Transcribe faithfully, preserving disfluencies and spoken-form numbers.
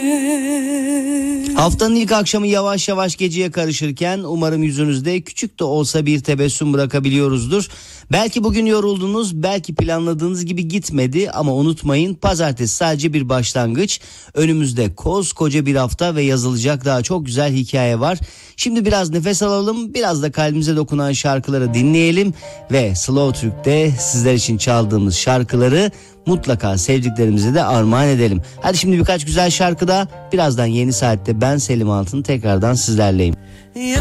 Haftanın ilk akşamı yavaş yavaş geceye karışırken umarım yüzünüzde küçük de olsa bir tebessüm bırakabiliyoruzdur. Belki bugün yoruldunuz, belki planladığınız gibi gitmedi ama unutmayın, pazartesi sadece bir başlangıç. Önümüzde koskoca bir hafta ve yazılacak daha çok güzel hikaye var. Şimdi biraz nefes alalım, biraz da kalbimize dokunan şarkıları dinleyelim ve Slow Türk'te sizler için çaldığımız şarkıları mutlaka sevdiklerimize de armağan edelim. Hadi şimdi birkaç güzel şarkı daha, birazdan Yeni Saat'te ben Selim Altın tekrardan sizlerleyim.